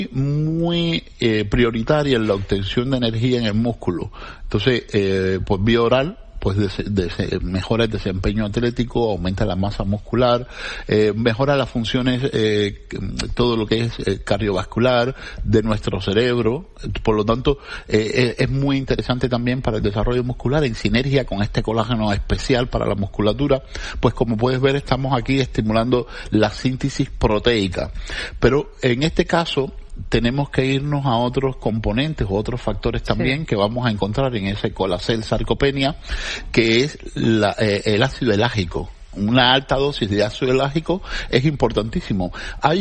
muy prioritaria en la obtención de energía en el músculo. Entonces, pues vía oral, pues mejora el desempeño atlético, aumenta la masa muscular, mejora las funciones, todo lo que es cardiovascular de nuestro cerebro. Por lo tanto, es muy interesante también para el desarrollo muscular en sinergia con este colágeno especial para la musculatura. Pues como puedes ver, estamos aquí estimulando la síntesis proteica. Pero en este caso, tenemos que irnos a otros componentes o otros factores también que vamos a encontrar en ese colacel sarcopenia, que es el ácido elágico. Una alta dosis de ácido elágico es importantísimo.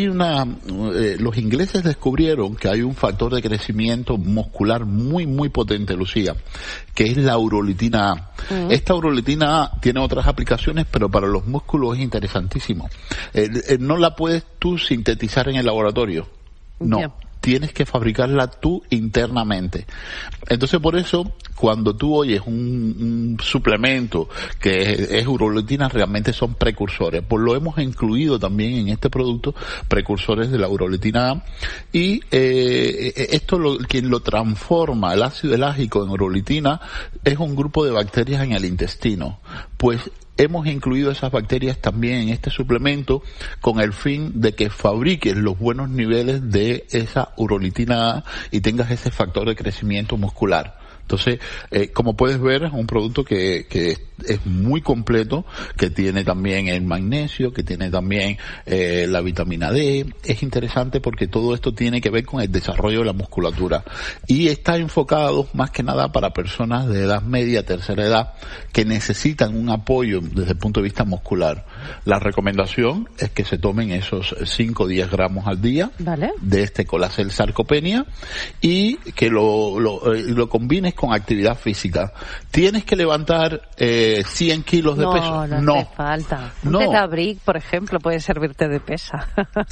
Los ingleses descubrieron que hay un factor de crecimiento muscular muy, muy potente, Lucía, que es la urolitina A. Esta urolitina A tiene otras aplicaciones, pero para los músculos es interesantísimo. No la puedes tú sintetizar en el laboratorio. No. Yeah. Tienes que fabricarla tú internamente. Entonces, por eso, cuando tú oyes un suplemento que es urolitina, realmente son precursores. Pues lo hemos incluido también en este producto, precursores de la urolitina A. Y quien lo transforma, el ácido elágico en urolitina, es un grupo de bacterias en el intestino. Pues hemos incluido esas bacterias también en este suplemento con el fin de que fabriques los buenos niveles de esa urolitina A y tengas ese factor de crecimiento muscular. Entonces, como puedes ver, es un producto que es muy completo, que tiene también el magnesio, que tiene también la vitamina D. Es interesante porque todo esto tiene que ver con el desarrollo de la musculatura. Y está enfocado más que nada para personas de edad media, tercera edad, que necesitan un apoyo desde el punto de vista muscular. La recomendación es que se tomen esos 5 o 10 gramos al día, ¿vale?, de este colacel sarcopenia, y que lo combines con actividad física. ¿Tienes que levantar 100 kilos de peso? No hace falta. Un Tetabric, por ejemplo, puede servirte de pesa.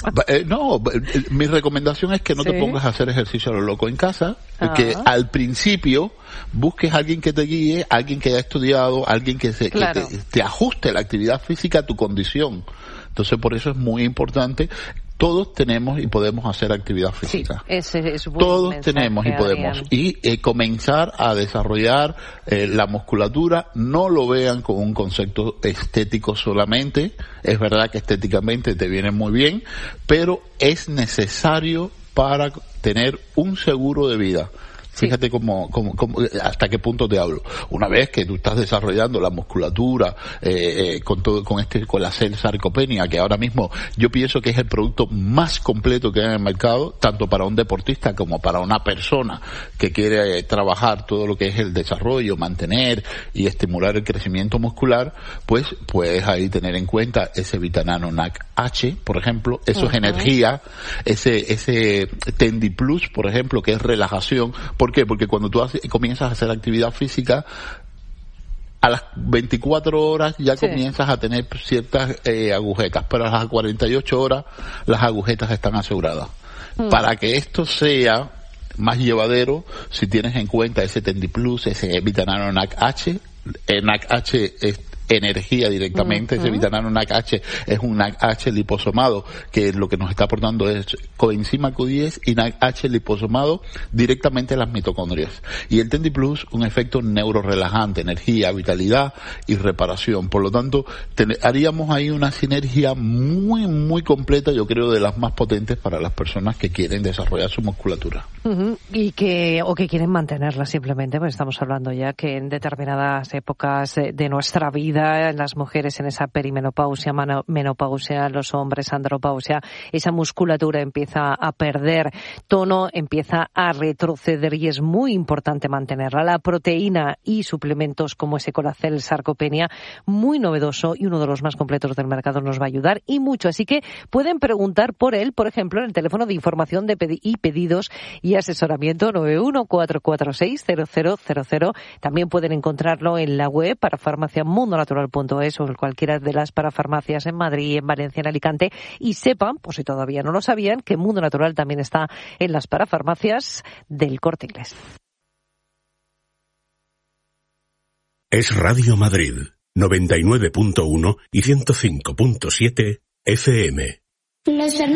Mi recomendación es que no te pongas a hacer ejercicio a lo loco en casa, que al principio busques a alguien que te guíe, alguien que haya estudiado, alguien que te ajuste la actividad física a tu condición. Entonces, por eso es muy importante. Todos tenemos y podemos hacer actividad física. Sí, ese es buen Todos mensaje, tenemos y podemos. Y comenzar a desarrollar la musculatura. No lo vean con un concepto estético solamente. Es verdad que estéticamente te viene muy bien, pero es necesario para tener un seguro de vida. Fíjate cómo, hasta qué punto te hablo. Una vez que tú estás desarrollando la musculatura, con este colacel sarcopenia, que ahora mismo yo pienso que es el producto más completo que hay en el mercado, tanto para un deportista como para una persona que quiere trabajar todo lo que es el desarrollo, mantener y estimular el crecimiento muscular, pues puedes ahí tener en cuenta ese Vitanano NAC-H, por ejemplo, eso es energía, ese Tendi Plus, por ejemplo, que es relajación. ¿Por qué? Porque cuando tú comienzas a hacer actividad física, a las 24 horas ya comienzas a tener ciertas agujetas, pero a las 48 horas las agujetas están aseguradas. Para que esto sea más llevadero, si tienes en cuenta ese Tendi Plus, ese Vitanano NAC-H, NAC-H es energía directamente. Ese Vitanano NAC-H es un NAC-H liposomado, que lo que nos está aportando es coenzima Q10 y NAC-H liposomado directamente a las mitocondrias. Y el Tendi Plus, un efecto neurorelajante, energía, vitalidad y reparación. Por lo tanto, haríamos ahí una sinergia muy, muy completa, yo creo, de las más potentes para las personas que quieren desarrollar su musculatura. Y que quieren mantenerla simplemente, pues estamos hablando ya que en determinadas épocas de nuestra vida, las mujeres en esa perimenopausia, menopausia, los hombres andropausia, esa musculatura empieza a perder tono, empieza a retroceder y es muy importante mantenerla. La proteína y suplementos como ese colacel sarcopenia, muy novedoso y uno de los más completos del mercado, nos va a ayudar y mucho. Así que pueden preguntar por él, por ejemplo, en el teléfono de información y pedidos y asesoramiento 914460000. También pueden encontrarlo en la web para farmaciamundonatural.es o en cualquiera de las parafarmacias en Madrid, en Valencia, en Alicante, y sepan, por si todavía no lo sabían, que Mundo Natural también está en las parafarmacias del Corte Inglés. Es Radio Madrid, 99.1 y 105.7 FM. Los